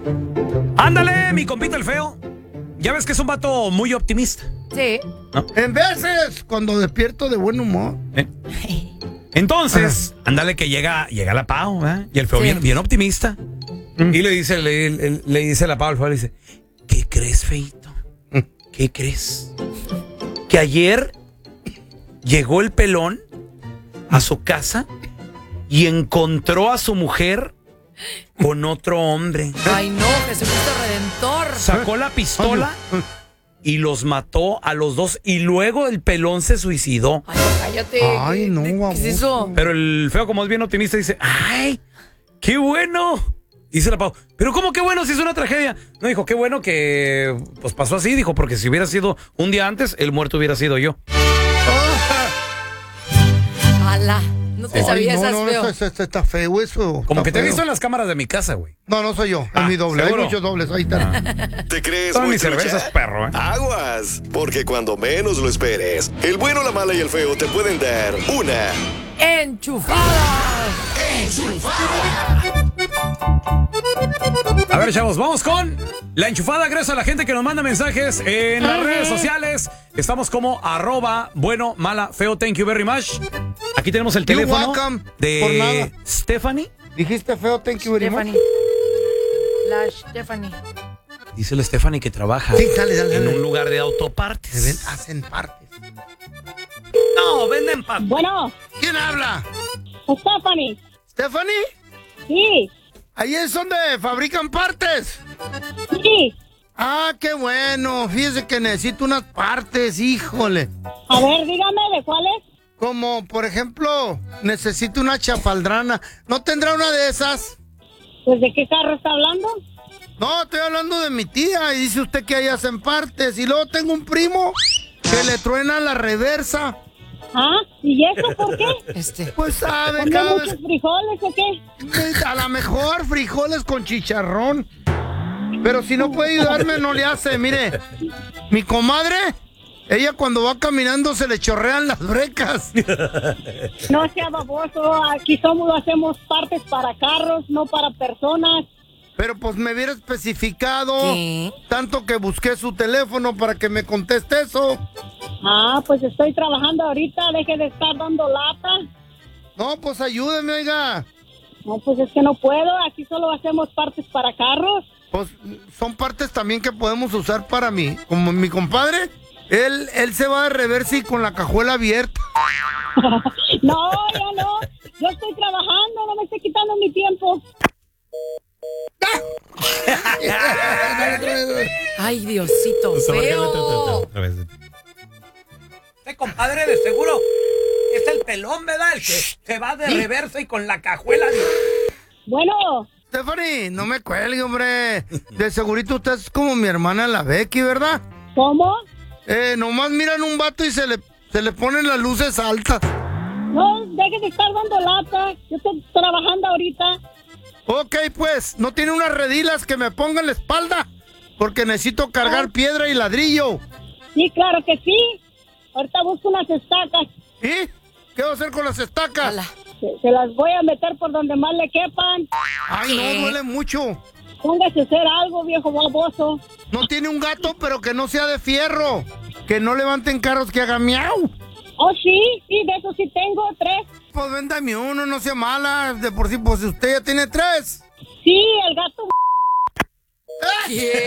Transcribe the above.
Ándale, mi compita el feo. Ya ves que es un vato muy optimista. Sí. ¿No? En veces, cuando despierto de buen humor. Entonces, ándale que llega la Pau, ¿eh? Y el feo Sí. bien optimista. Y le dice la Pau al feo, le dice, ¿qué crees, feito? ¿Qué crees? Que ayer llegó el pelón a su casa y encontró a su mujer con otro hombre. Ay, no, Jesucristo Redentor. Sacó la pistola y los mató a los dos y luego el pelón se suicidó. Ay, cállate. Ay, no, ¿Qué es eso? Pero el feo, como es bien optimista, dice, ¡ay, qué bueno! Dice la Pau, pero ¿cómo qué bueno si es una tragedia? No, dijo, qué bueno que pues pasó así, dijo, porque si hubiera sido un día antes, el muerto hubiera sido yo. Ala, no te sabía esas, feo. Eso está feo eso. Como está que te he feo. visto en las cámaras de mi casa, güey. No soy yo, es mi doble. ¿seguro? Hay muchos dobles, ahí está. ¿Te crees Todas muy mis cervezas, trucha? perro, ¿eh? Aguas, porque cuando menos lo esperes, el bueno, la mala y el feo te pueden dar una ¡Enchufada! A ver, chavos, vamos con la enchufada. Gracias a la gente que nos manda mensajes en las redes sociales. Estamos como @bueno, mala, feo, thank you very much. Aquí tenemos el teléfono welcome. Por de nada. Stephanie. Dijiste feo, thank you very much. Stephanie. La Stephanie. Dice la Stephanie que trabaja Sí, dale. en un lugar de Se autopartes. hacen partes. No, venden partes. Bueno, ¿Quién habla? Stephanie. ¿Stephanie? Sí, Ahí es donde fabrican partes. sí. Ah, qué bueno. Fíjese que necesito unas partes, híjole. A ver, dígame, ¿de cuáles? Como, por ejemplo, necesito una chafaldrana. ¿No tendrá una de esas? Pues, ¿de qué carro está hablando? No, estoy hablando de mi tía y dice usted que ahí hacen partes. Y luego tengo un primo que le truena la reversa. ¿Ah? ¿Y eso por qué? Pues sabe, ¿Comió cada muchos vez... frijoles o qué? A lo mejor frijoles con chicharrón. Pero si no puede ayudarme, no le hace. Mire, mi comadre, ella cuando va caminando se le chorrean las brecas. No sea baboso, aquí hacemos partes para carros, no para personas. Pero pues me hubiera especificado. ¿Qué? Tanto que busqué su teléfono para que me conteste eso. Ah, pues estoy trabajando ahorita, deje de estar dando lata. No, pues ayúdeme, oiga. No, pues es que no puedo, aquí solo hacemos partes para carros. Pues son partes también que podemos usar para mí. Como mi compadre, él se va de reversa y con la cajuela abierta. No, ya no, yo estoy trabajando, no me esté quitando mi tiempo. Ay, Diosito, feo. Este compadre de seguro es el pelón, ¿verdad? El que se va de reversa y con la cajuela. Bueno, Stephanie, no me cuelgue, hombre. De segurito usted es como mi hermana la Becky, ¿verdad? ¿cómo? Nomás miran un vato y se le ponen las luces altas. No, deje de estar dando lata, yo estoy trabajando ahorita. Ok, pues, ¿no tiene unas redilas que me pongan la espalda? Porque necesito cargar piedra y ladrillo. Sí, claro que sí. Ahorita busco unas estacas. ¿Y? ¿Qué va a hacer con las estacas? Ala. Se las voy a meter por donde más le quepan. Ay, no, duele mucho. Póngase a hacer algo, viejo baboso. No tiene un gato, pero que no sea de fierro. Que no levanten carros que hagan miau. Oh, sí, de eso sí tengo 3. Pues véndame uno, no sea mala. De por sí, pues usted ya tiene 3. Sí, el gato. ¿Qué?